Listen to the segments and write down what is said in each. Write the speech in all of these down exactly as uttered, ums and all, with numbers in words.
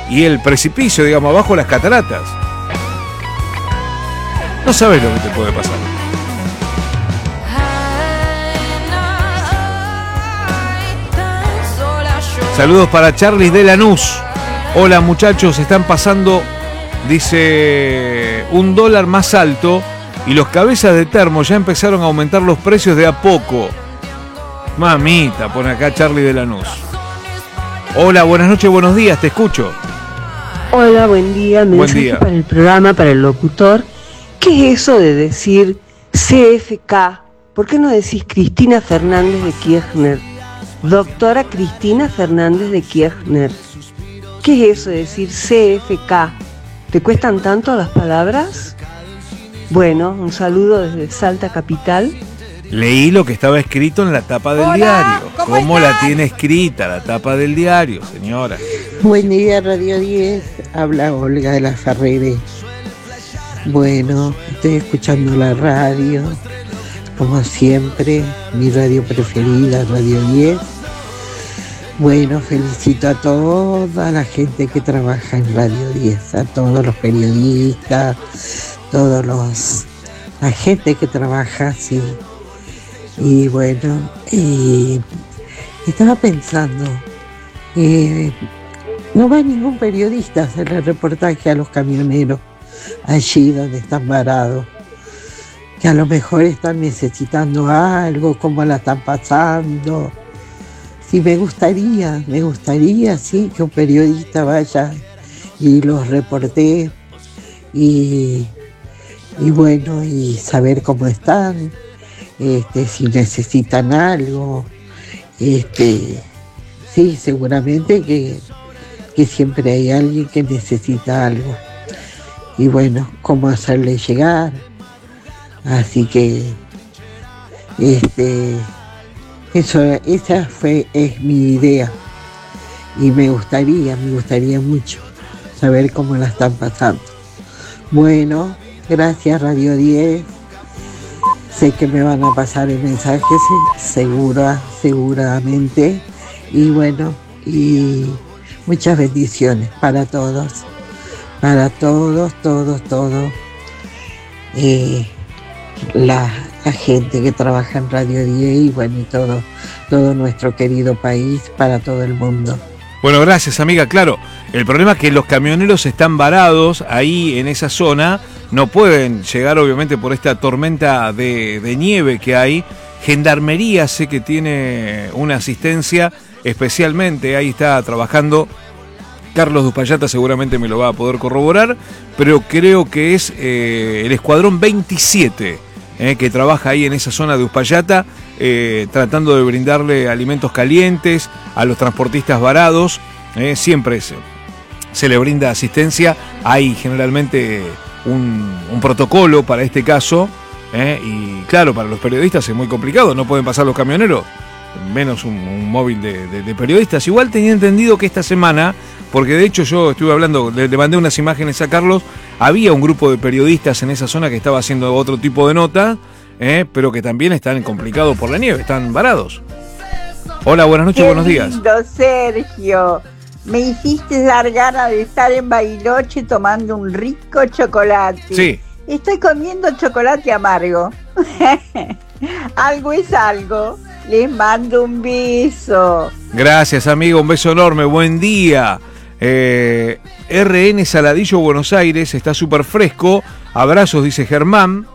y el precipicio, digamos, abajo las cataratas. No sabes lo que te puede pasar. Saludos para Charlis de Lanús. Hola muchachos, están pasando, dice, un dólar más alto y los cabezas de termo ya empezaron a aumentar los precios de a poco. Mamita, pone acá Charlie de Lanús. Hola, buenas noches, buenos días, te escucho. Hola, buen día. Mensaje buen día. Para el programa, para el locutor. ¿Qué es eso de decir C F K? ¿Por qué no decís Cristina Fernández de Kirchner? Doctora Cristina Fernández de Kirchner. ¿Qué es eso de decir C F K? ¿Te cuestan tanto las palabras? Bueno, un saludo desde Salta Capital. Leí lo que estaba escrito en la tapa del Hola, diario. ¿cómo ¿Cómo estás? la tiene escrita la tapa del diario, señora? Buen día, Radio diez. Habla Olga de la Ferrere. Bueno, estoy escuchando la radio. Como siempre, mi radio preferida, Radio diez. Bueno, felicito a toda la gente que trabaja en Radio diez, a todos los periodistas, todos los la gente que trabaja, sí. Y bueno, eh, estaba pensando, eh, no va ningún periodista a hacer el reportaje a los camioneros allí donde están varados, que a lo mejor están necesitando algo, cómo la están pasando. Sí, me gustaría, me gustaría, sí, que un periodista vaya y los reporte y, y bueno, y saber cómo están, este, si necesitan algo, este, sí, seguramente que, que siempre hay alguien que necesita algo. Y bueno, cómo hacerle llegar. Así que, este... Eso, esa fue, es mi idea y me gustaría, me gustaría mucho saber cómo la están pasando. Bueno, gracias Radio diez, sé que me van a pasar el mensaje, segura, seguramente, y bueno, y muchas bendiciones para todos, para todos, todos, todos, eh, la... la gente que trabaja en Radio diez y bueno, y todo, todo nuestro querido país, para todo el mundo. Bueno, gracias amiga, claro, el problema es que los camioneros están varados ahí en esa zona, no pueden llegar obviamente por esta tormenta de, de nieve que hay. Gendarmería sé que tiene una asistencia, especialmente ahí está trabajando Carlos Duspallata, seguramente me lo va a poder corroborar, pero creo que es eh, el escuadrón veintisiete, Eh, que trabaja ahí en esa zona de Uspallata, eh, tratando de brindarle alimentos calientes a los transportistas varados. Eh, siempre se, se le brinda asistencia. Hay generalmente un, un protocolo para este caso. Eh, y claro, para los periodistas es muy complicado, no pueden pasar los camioneros, menos un, un móvil de, de, de periodistas. Igual tenía entendido que esta semana, porque de hecho yo estuve hablando, le, le mandé unas imágenes a Carlos, había un grupo de periodistas en esa zona que estaba haciendo otro tipo de nota, eh, pero que también están complicados por la nieve, están varados. Hola, buenas noches, Qué buenos días. Lindo, Sergio. Me hiciste dar ganas de estar en Bariloche tomando un rico chocolate. Sí. Estoy comiendo chocolate amargo. Algo es algo. Les mando un beso. Gracias, amigo, un beso enorme, buen día. Eh, R N Saladillo, Buenos Aires, está súper fresco. Abrazos, dice Germán.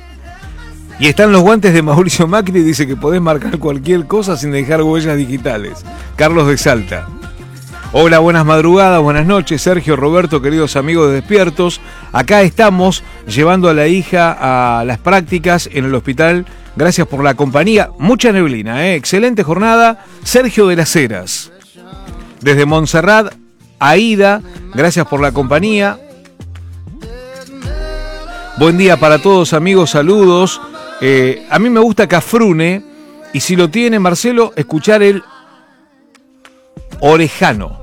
Y están los guantes de Mauricio Macri, dice que podés marcar cualquier cosa sin dejar huellas digitales. Carlos de Salta. Hola, buenas madrugadas, buenas noches, Sergio, Roberto, queridos amigos de Despiertos. Acá estamos llevando a la hija a las prácticas en el hospital. Gracias por la compañía. Mucha neblina, ¿eh? Excelente jornada. Sergio de las Heras. Desde Montserrat, Aida, gracias por la compañía. Buen día para todos, amigos, saludos. Eh, a mí me gusta Cafrune, y si lo tiene Marcelo, escuchar el Orejano.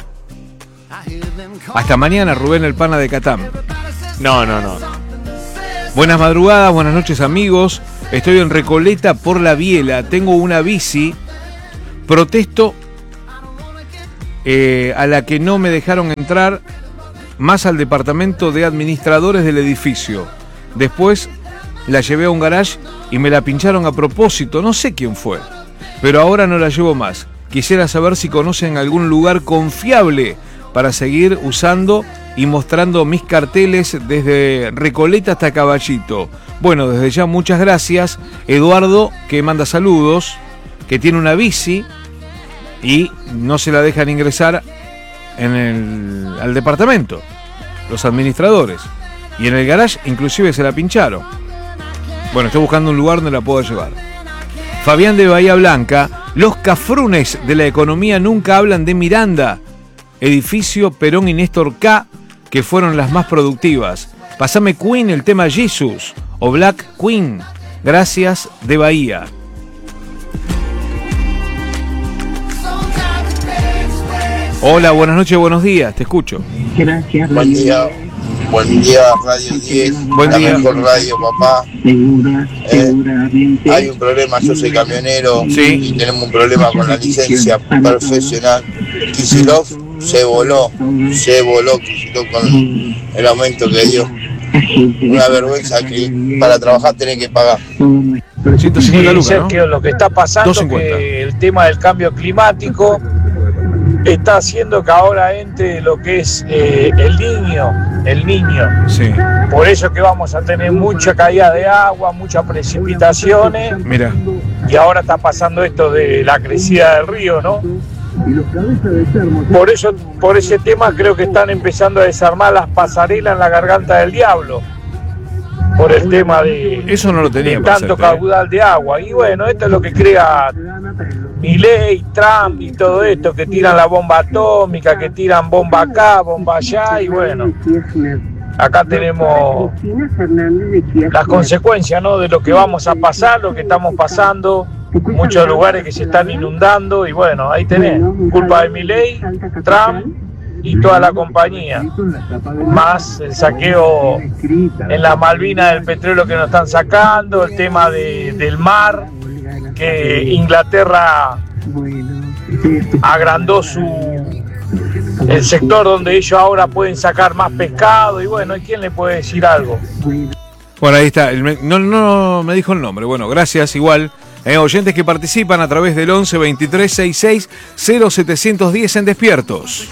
Hasta mañana, Rubén el Pana de Catam. No, no, no. Buenas madrugadas, buenas noches, amigos. Estoy en Recoleta por la Biela, tengo una bici. Protesto eh, a la que no me dejaron entrar más al departamento de administradores del edificio. Después la llevé a un garage y me la pincharon a propósito, no sé quién fue, pero ahora no la llevo más. Quisiera saber si conocen algún lugar confiable para seguir usando y mostrando mis carteles desde Recoleta hasta Caballito. Bueno, desde ya muchas gracias. Eduardo, que manda saludos, que tiene una bici y no se la dejan ingresar en el, al departamento, los administradores. Y en el garage inclusive se la pincharon. Bueno, estoy buscando un lugar donde la puedo llevar. Fabián de Bahía Blanca, los cafrunes de la economía nunca hablan de Miranda, Edificio, Perón y Néstor K, que fueron las más productivas. Pasame Queen, el tema Jesus, o Black Queen. Gracias, de Bahía. Hola, buenas noches, buenos días, te escucho. Gracias, buen día. Buen día, Radio diez. Buen la día. mejor radio, papá. Segura, Eh, seguramente. Hay un problema, yo soy camionero Sí. y tenemos un problema con la licencia profesional. Kicillof se voló, se voló Kicillof con el aumento que dio. Una vergüenza que para trabajar tenés que pagar. ciento cincuenta lucas, ¿no? Sergio, lo que está pasando es doscientos cincuenta. que el tema del cambio climático está haciendo que ahora entre lo que es eh, el niño, el niño. Sí, Por eso que vamos a tener mucha caída de agua, muchas precipitaciones, mira. y ahora está pasando esto de la crecida del río, ¿no? Por eso, por ese tema creo que están empezando a desarmar las pasarelas en la garganta del diablo, por el tema de, Eso no lo tenía de para tanto hacerte, ¿eh? caudal de agua. Y bueno, esto es lo que crea Milei, Trump y todo esto, que tiran la bomba atómica, que tiran bomba acá, bomba allá, y bueno, acá tenemos las consecuencias, ¿no?, de lo que vamos a pasar, lo que estamos pasando, muchos lugares que se están inundando, y bueno, ahí tenés, culpa de Milei, Trump y toda la compañía, más el saqueo en las Malvinas del petróleo que nos están sacando, el tema de, del mar, que Inglaterra agrandó su el sector donde ellos ahora pueden sacar más pescado, y bueno, ¿quién le puede decir algo? Bueno, ahí está. El me- No, no me dijo el nombre. Bueno, gracias igual. Eh, oyentes que participan a través del once veintitrés sesenta y seis cero setecientos diez en Despiertos.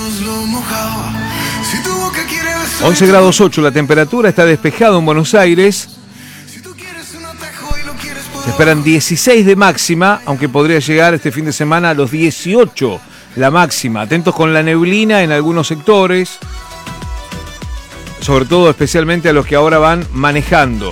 once grados ocho la temperatura, está despejado en Buenos Aires. Se esperan dieciséis de máxima, aunque podría llegar este fin de semana a los dieciocho la máxima. Atentos con la neblina en algunos sectores, sobre todo especialmente a los que ahora van manejando.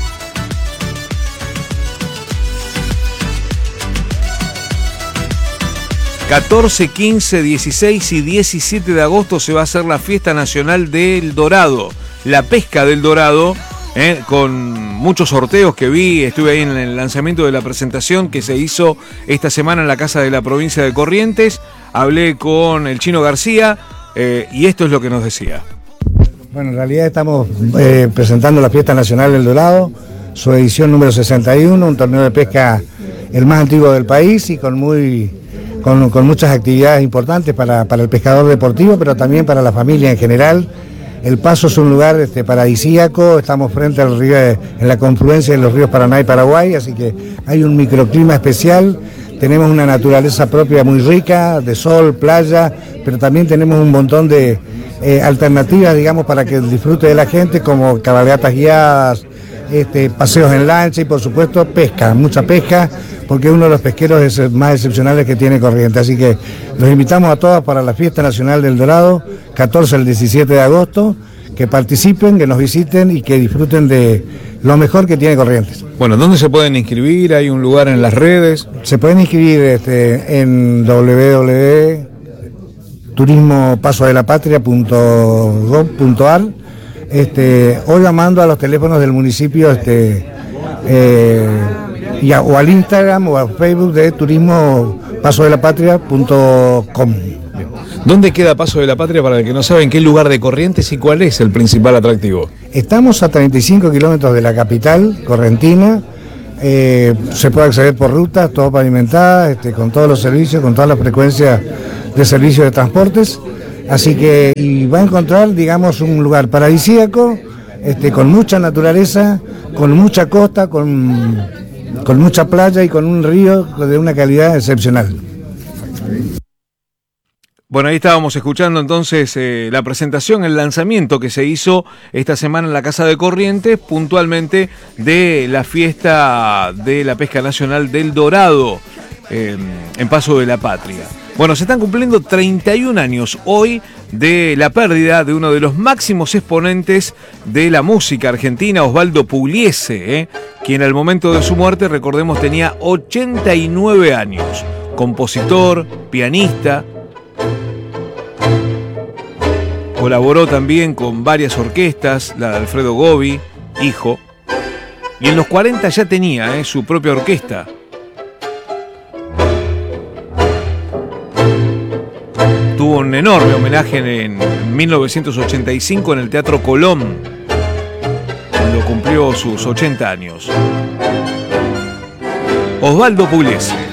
catorce, quince, dieciséis y diecisiete de agosto se va a hacer la fiesta nacional del Dorado, la pesca del Dorado, eh, con muchos sorteos que vi. Estuve ahí en el lanzamiento de la presentación que se hizo esta semana en la Casa de la Provincia de Corrientes. Hablé con el Chino García eh, y esto es lo que nos decía. Bueno, en realidad estamos eh, presentando la Fiesta Nacional del Dorado, su edición número sesenta y uno, un torneo de pesca el más antiguo del país y con muy con, con muchas actividades importantes para, para el pescador deportivo, pero también para la familia en general. El Paso es un lugar este, paradisíaco, estamos frente al río, en la confluencia de los ríos Paraná y Paraguay, así que hay un microclima especial, tenemos una naturaleza propia muy rica, de sol, playa, pero también tenemos un montón de eh, alternativas, digamos, para que disfrute de la gente, como cabalgatas guiadas, este, paseos en lancha y por supuesto pesca, mucha pesca, porque es uno de los pesqueros más excepcionales que tiene Corrientes. Así que los invitamos a todos para la Fiesta Nacional del Dorado, catorce al diecisiete de agosto, que participen, que nos visiten y que disfruten de lo mejor que tiene Corrientes. Bueno, ¿dónde se pueden inscribir? ¿Hay un lugar en las redes? Se pueden inscribir este, en doble u doble u doble u punto turismo paso de la patria punto gov punto ar, este, o llamando a los teléfonos del municipio, este, eh, y a, o al Instagram o al Facebook de turismo paso de la patria punto com. ¿Dónde queda Paso de la Patria para el que no sabe en qué lugar de Corrientes y cuál es el principal atractivo? Estamos a treinta y cinco kilómetros de la capital correntina, eh, se puede acceder por rutas, todo pavimentada, este, con todos los servicios, con todas las frecuencias de servicio de transportes, así que y va a encontrar, digamos, un lugar paradisíaco, este, con mucha naturaleza, con mucha costa, con, con mucha playa y con un río de una calidad excepcional. Bueno, ahí estábamos escuchando entonces eh, la presentación, el lanzamiento que se hizo esta semana en la Casa de Corrientes, puntualmente de la fiesta de la pesca nacional del Dorado, eh, en Paso de la Patria. Bueno, se están cumpliendo treinta y un años hoy de la pérdida de uno de los máximos exponentes de la música argentina, Osvaldo Pugliese, eh, quien al momento de su muerte, recordemos, tenía ochenta y nueve años. Compositor, pianista. Colaboró también con varias orquestas, la de Alfredo Gobi, hijo, y en los cuarenta ya tenía eh, su propia orquesta. Tuvo un enorme homenaje en, en mil novecientos ochenta y cinco en el Teatro Colón, cuando cumplió sus ochenta años. Osvaldo Pugliese.